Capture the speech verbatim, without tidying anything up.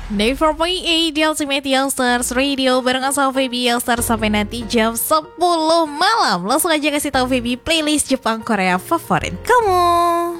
Never Point delapan di Ultimate Youngsters Radio bareng sama Feby Youngsters sampai nanti jam sepuluh malam. Langsung aja kasih tahu Feby playlist Jepang Korea favorit kamu.